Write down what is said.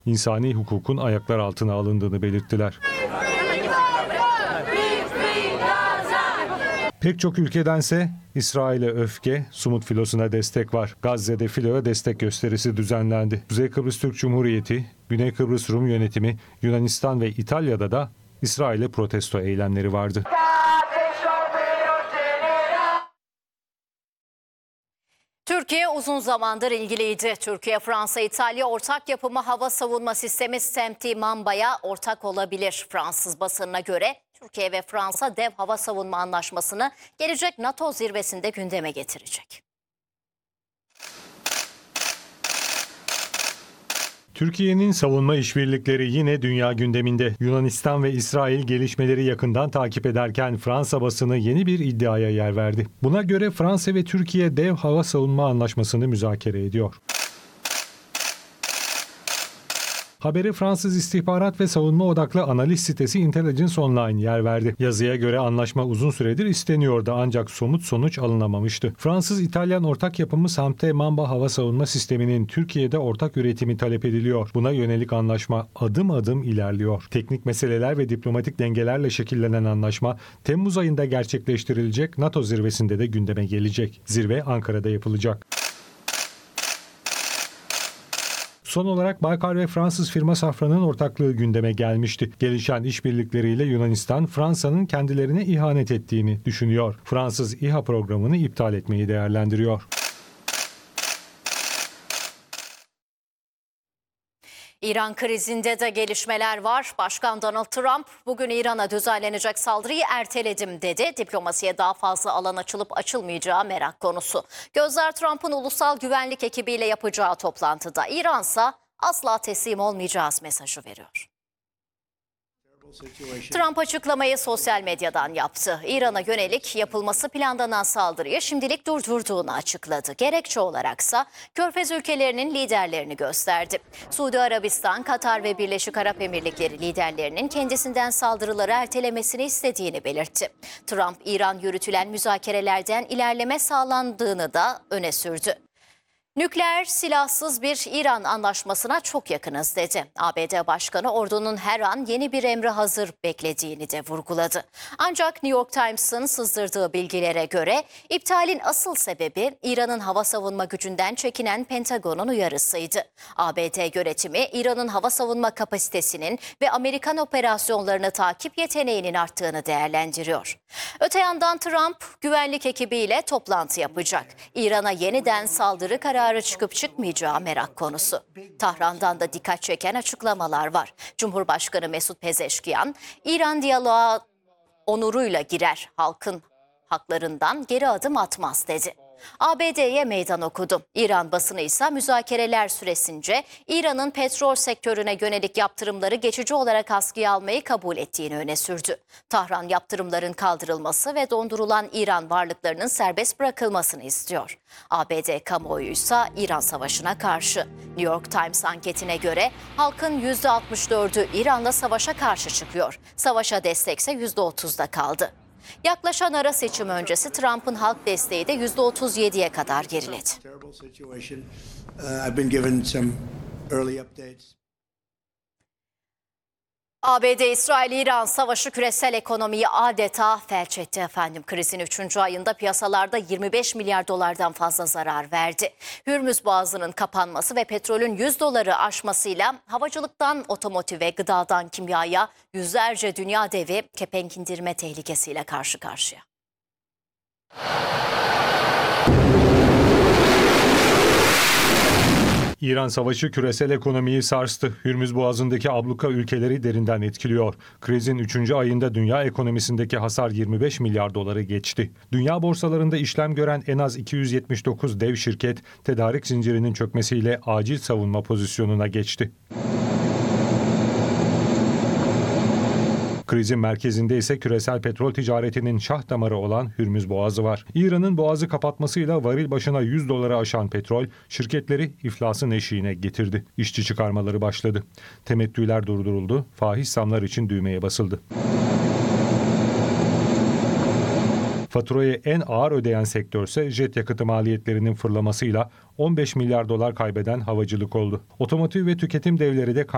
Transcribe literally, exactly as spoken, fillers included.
insani hukukun ayaklar altına alındığını belirttiler. Pek çok ülkedense İsrail'e öfke, Sumut filosuna destek var. Gazze'de filoya destek gösterisi düzenlendi. Kuzey Kıbrıs Türk Cumhuriyeti, Güney Kıbrıs Rum Yönetimi, Yunanistan ve İtalya'da da İsrail'e protesto eylemleri vardı. Türkiye uzun zamandır ilgiliydi. Türkiye, Fransa, İtalya ortak yapımı hava savunma sistemi S A M T Mamba'ya ortak olabilir. Fransız basınına göre Türkiye ve Fransa dev hava savunma anlaşmasını gelecek NATO zirvesinde gündeme getirecek. Türkiye'nin savunma işbirlikleri yine dünya gündeminde. Yunanistan ve İsrail gelişmeleri yakından takip ederken Fransa basını yeni bir iddiaya yer verdi. Buna göre Fransa ve Türkiye dev hava savunma anlaşmasını müzakere ediyor. Haberi Fransız istihbarat ve savunma odaklı analiz sitesi Intelligence Online yer verdi. Yazıya göre anlaşma uzun süredir isteniyordu ancak somut sonuç alınamamıştı. Fransız-İtalyan ortak yapımı S A M T Mamba hava savunma sisteminin Türkiye'de ortak üretimi talep ediliyor. Buna yönelik anlaşma adım adım ilerliyor. Teknik meseleler ve diplomatik dengelerle şekillenen anlaşma Temmuz ayında gerçekleştirilecek NATO zirvesinde de gündeme gelecek. Zirve Ankara'da yapılacak. Son olarak Baykar ve Fransız firma Safran'ın ortaklığı gündeme gelmişti. Gelişen işbirlikleriyle Yunanistan, Fransa'nın kendilerine ihanet ettiğini düşünüyor. Fransız İHA programını iptal etmeyi değerlendiriyor. İran krizinde de gelişmeler var. Başkan Donald Trump bugün İran'a düzenlenecek saldırıyı erteledim dedi. Diplomasiye daha fazla alan açılıp açılmayacağı merak konusu. Gözler Trump'ın ulusal güvenlik ekibiyle yapacağı toplantıda. İran'sa asla teslim olmayacağız mesajı veriyor. Trump açıklamayı sosyal medyadan yaptı. İran'a yönelik yapılması planlanan saldırıyı şimdilik durdurduğunu açıkladı. Gerekçe olaraksa Körfez ülkelerinin liderlerini gösterdi. Suudi Arabistan, Katar ve Birleşik Arap Emirlikleri liderlerinin kendisinden saldırıları ertelemesini istediğini belirtti. Trump, İran yürütülen müzakerelerden ilerleme sağlandığını da öne sürdü. Nükleer silahsız bir İran anlaşmasına çok yakınız dedi. A B D Başkanı ordunun her an yeni bir emre hazır beklediğini de vurguladı. Ancak New York Times'ın sızdırdığı bilgilere göre iptalin asıl sebebi İran'ın hava savunma gücünden çekinen Pentagon'un uyarısıydı. A B D yönetimi İran'ın hava savunma kapasitesinin ve Amerikan operasyonlarını takip yeteneğinin arttığını değerlendiriyor. Öte yandan Trump güvenlik ekibiyle toplantı yapacak. İran'a yeniden saldırı kararı kararı çıkıp çıkmayacağı merak konusu. Tahran'dan da dikkat çeken açıklamalar var. Cumhurbaşkanı Mesut Pezeşkiyan, İran diyaloğa onuruyla girer, halkın haklarından geri adım atmaz dedi. A B D'ye meydan okudu. İran basını ise müzakereler süresince İran'ın petrol sektörüne yönelik yaptırımları geçici olarak askıya almayı kabul ettiğini öne sürdü. Tahran yaptırımların kaldırılması ve dondurulan İran varlıklarının serbest bırakılmasını istiyor. A B D kamuoyu ise İran savaşına karşı. New York Times anketine göre halkın yüzde altmış dördü İran'la savaşa karşı çıkıyor. Savaşa destekse yüzde otuzda kaldı. Yaklaşan ara seçim öncesi Trump'ın halk desteği de yüzde otuz yediye kadar geriledi. A B D-İsrail-İran savaşı küresel ekonomiyi adeta felç etti efendim. Krizin üçüncü ayında piyasalarda yirmi beş milyar dolardan fazla zarar verdi. Hürmüz Boğazı'nın kapanması ve petrolün yüz doları aşmasıyla havacılıktan otomotive, gıdadan kimyaya yüzlerce dünya devi kepenk indirme tehlikesiyle karşı karşıya. İran savaşı küresel ekonomiyi sarstı. Hürmüz Boğazı'ndaki abluka ülkeleri derinden etkiliyor. Krizin üçüncü ayında dünya ekonomisindeki hasar yirmi beş milyar doları geçti. Dünya borsalarında işlem gören en az iki yüz yetmiş dokuz dev şirket tedarik zincirinin çökmesiyle acil savunma pozisyonuna geçti. Krizin merkezinde ise küresel petrol ticaretinin şah damarı olan Hürmüz Boğazı var. İran'ın boğazı kapatmasıyla varil başına yüz doları aşan petrol şirketleri iflasın eşiğine getirdi. İşçi çıkarmaları başladı. Temettüler durduruldu. Fahiş zamlar için düğmeye basıldı. Faturayı en ağır ödeyen sektörse jet yakıtı maliyetlerinin fırlamasıyla on beş milyar dolar kaybeden havacılık oldu. Otomotiv ve tüketim devleri de